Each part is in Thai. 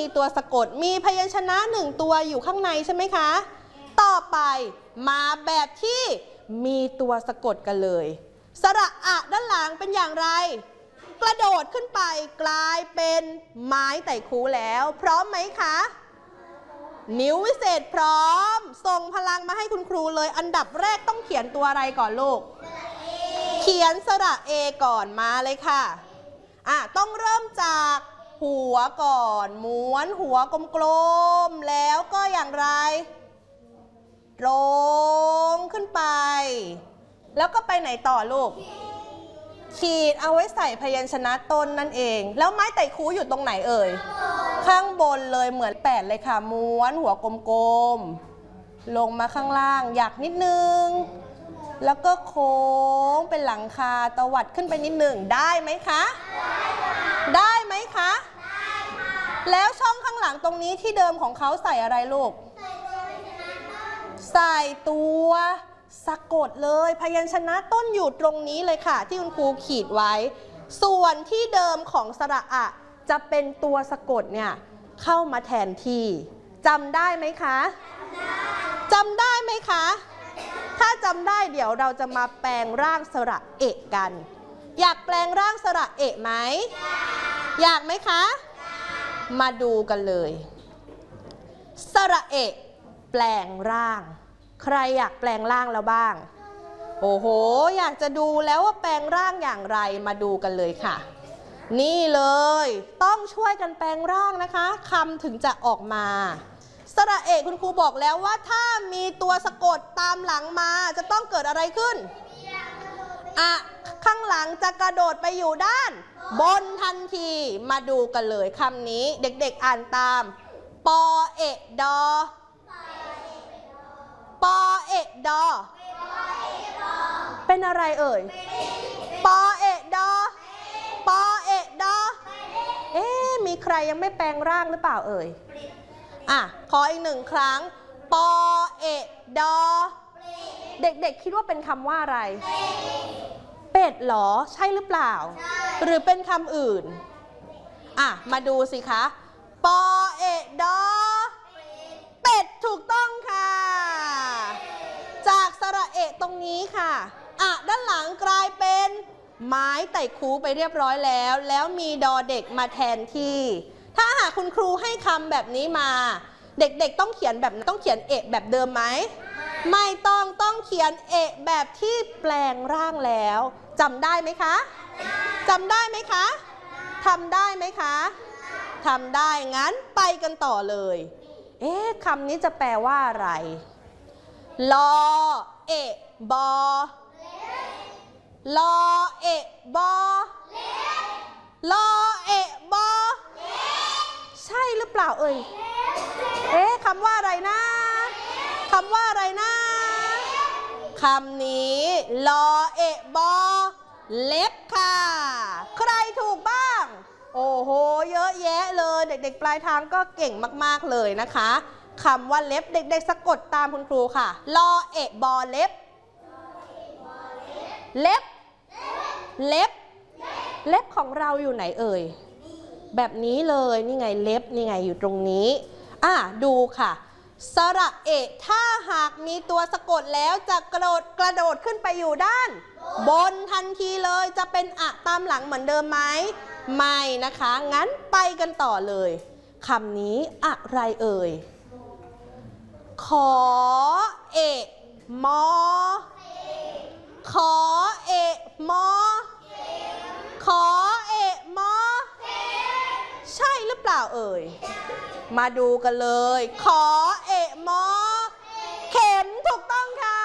ตัวสะกดมีพยัญชนะ1ตัวอยู่ข้างในใช่ไหมคะต่อไปมาแบบที่มีตัวสะกดกันเลยสระอะด้านหลังเป็นอย่างไรกระโดดขึ้นไปกลายเป็นไม้ไต่คูแล้วพร้อมไหมคะนิ้ววิเศษพร้อมส่งพลังมาให้คุณครูเลยอันดับแรกต้องเขียนตัวอะไรก่อนลูกเขียนสระเอก่อนมาเลยค่ะต้องเริ่มจากหัวก่อนม้วนหัวกลมๆแล้วก็อย่างไรลงขึ้นไปแล้วก็ไปไหนต่อลูกขีดเอาไว้ใส่พยัญชนะต้นนั่นเองแล้วไม้ไต่คูอยู่ตรงไหนเอ่ยข้างบนเลยเหมือนแปดเลยค่ะม้วนหัวกลมๆลงมาข้างล่างหยักนิดนึงแล้วก็โค้งเป็นหลังคาตวัดขึ้นไปนิดนึงได้ไหมคะได้ไหมคะแล้วช่องข้างหลังตรงนี้ที่เดิมของเขาใส่อะไรลูกใส่ตัวสะกดเลยพยัญชนะต้นอยู่ตรงนี้เลยค่ะที่คุณครูขีดไว้ส่วนที่เดิมของสระอะจะเป็นตัวสะกดเนี่ยเข้ามาแทนที่จำได้ไหมคะจำได้ไหมคะถ้าจำได้เดี๋ยวเราจะมาแปลงร่างสระเอะกันอยากแปลงร่างสระเอะไหมอยากไหมคะมาดูกันเลยสระเอะแปลงร่างใครอยากแปลงร่างแล้วบ้างโอ้โหอยากจะดูแล้วว่าแปลงร่างอย่างไรมาดูกันเลยค่ะนี่เลยต้องช่วยกันแปลงร่างนะคะคำถึงจะออกมาสระเอะคุณครูบอกแล้วว่าถ้ามีตัวสะกดตามหลังมาจะต้องเกิดอะไรขึ้นข้างหลังจะกระโดดไปอยู่ด้านบนทันทีมาดูกันเลยคำนี้เด็กๆอ่านตามปอเอะดอปอเอะดอเป็นอะไรเอ่ยปอเอะดอปอเอะดอมีใครยังไม่แปลงร่างหรือเปล่าเอ่ยขออีก1ครั้งปอเอะดอเด็กๆคิดว่าเป็นคำว่าอะไรเป็ดหรอใช่หรือเปล่าหรือเป็นคำอื่นมาดูสิคะปอเอะดอเป็ดถูกต้องค่ะจากสระเอะตรงนี้ค่ะด้านหลังกลายเป็นไม้ไต่คูไปเรียบร้อยแล้วมีดอเด็กมาแทนที่ถ้าหากคุณครูให้คำแบบนี้มาเด็กๆต้องเขียนแบบต้องเขียนเอะแบบเดิมไหมไม่ต้องเขียนเอะแบบที่แปลงร่างแล้วจำได้ไหมคะจำได้ไหมคะทำได้ไหมคะทำได้งั้นไปกันต่อเลยคำนี้จะแปลว่าอะไรลอเอะบอลอเอะบอลอเอะบอใช่หรือเปล่าเอ่ยคำว่าอะไรนะคำว่าอะไรนะคำนี้ลอเอะบอเล็บค่ะใครถูกบ้างโอ้โหเยอะแยะเลยเด็กๆปลายทางก็เก่งมากๆเลยนะคะคำว่าเล็บเด็กๆสะกดตามคุณครูค่ะลอเอะบอเล็บเล็บเล็บเล็บของเราอยู่ไหนเอ่ยแบบนี้เลยนี่ไงเล็บนี่ไงอยู่ตรงนี้ดูค่ะสระเอะถ้าหากมีตัวสะกดแล้วจะกระโดดขึ้นไปอยู่ด้านบนทันทีเลยจะเป็นตามหลังเหมือนเดิมไหมไม่นะคะงั้นไปกันต่อเลยคำนี้อะไรเอ่ยขอเอะมอขอเอะมอขอเอะมอใช่หรือเปล่าเอ่ยมาดูกันเลยขอเอะมอเข็มถูกต้องค่ะ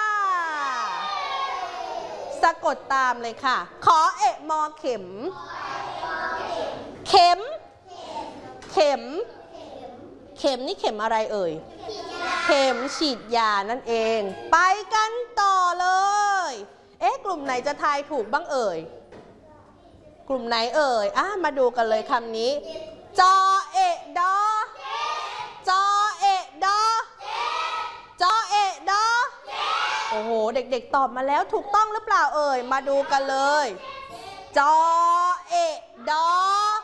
สะกดตามเลยค่ะขอเอะมอเข็มเข็มเข็มเข็มนี่เข็มอะไรเอ่ยเข็มฉีดยานั่นเองไปกันต่อเลยกลุ่มไหนจะทายถูกบ้างเอ่ยกลุ่มไหนเอ่ยมาดูกันเลยคำนี้จอเอะดอจอเอะดอจอเอะดอโอ้โหเด็กๆตอบมาแล้วถูกต้องหรือเปล่าเอ่ยมาดูกันเลยจอเอะดอ